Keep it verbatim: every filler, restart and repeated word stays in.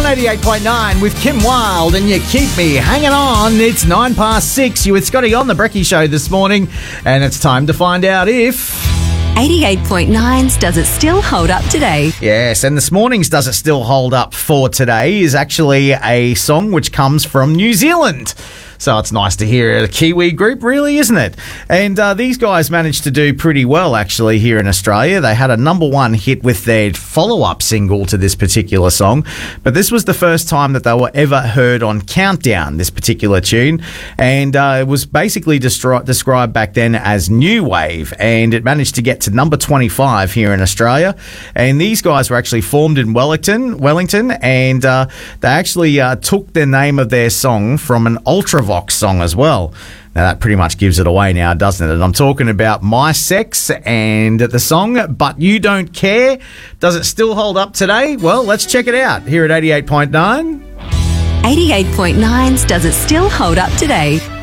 eighty-eight point nine with Kim Wilde and You Keep Me Hanging On. It's nine past six. You with Scotty on the Brekkie Show this morning, and it's time to find out if... eighty-eight point nine's Does It Still Hold Up Today? Yes, and this morning's Does It Still Hold Up for today is actually a song which comes from New Zealand. So it's nice to hear a Kiwi group, really, isn't it? And uh, these guys managed to do pretty well, actually, here in Australia. They had a number one hit with their follow-up single to this particular song. But this was the first time that they were ever heard on Countdown, this particular tune. And uh, it was basically destri- described back then as new wave. And it managed to get to number twenty-five here in Australia. And these guys were actually formed in Wellington, Wellington and uh, they actually uh, took the name of their song from an Ultravox song as well. Now that pretty much gives it away now, doesn't it? And I'm talking about My Sex and the song But You Don't Care. Does it still hold up today? Well, let's check it out here at eighty-eight point nine. eighty-eight point nine's Does It Still Hold Up Today?